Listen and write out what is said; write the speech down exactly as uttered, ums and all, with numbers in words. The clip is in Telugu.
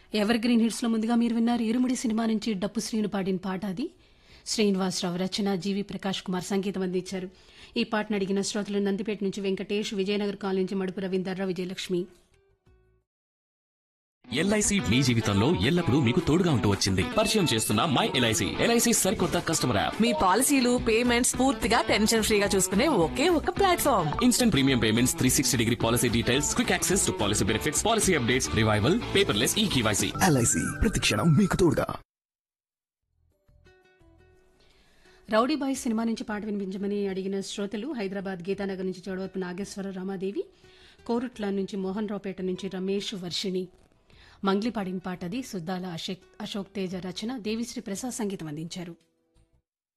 ఎవర్ గ్రీన్ హిట్స్ లో ముందుగా మీరు విన్నారు ఇరుముడి సినిమా నుంచి డప్పు శ్రీను పాడిన పాట అది. శ్రీనివాసరావు రచన, జీవి ప్రకాష్ కుమార్ సంగీతం అందించారు. ఈ పాటను అడిగిన శ్రోతలు నందిపేట నుంచి వెంకటేష్, విజయనగర్ కాలనీ నుంచి మడుపు రవీందర్రావు, విజయలక్ష్మి. ఎల్ఐసి మీ జీవితంలో ఎల్లప్పుడూ మీకు తోడుగా ఉంటూ వచ్చింది. పరిచయం చేస్తున్న మై ఎల్ఐసి ఎల్ఐసి సరికొత్త కస్టమర్ యాప్. మీ పాలసీలు పేమెంట్స్ పూర్తిగా టెన్షన్ ఫ్రీగా చూసుకునే ఒకే ఒక platform. Instant premium payments, three sixty degree policy details, quick access to policy benefits, policy updates, revival, paperless ఈ కేవైసీ. ఎల్ఐసి ప్రతిక్షణం మీకు తోడుగా. రౌడీ బాయ్ సినిమా నుంచి పాట వినిపించమని అడిగిన శ్రోతలు హైదరాబాద్ గీతానగర్ నుంచి చోడవరపు నాగేశ్వర రామాదేవి, కోరుట్ల నుంచి మోహన్ రావుపేట నుంచి రమేష్, వర్షిణి. మంగ్లీ పాడిన పాటది. సుద్దాల అశోక్ అశోక్ తేజ రచన, దేవిశ్రీ ప్రసాద్ సంగీతం అందించారు.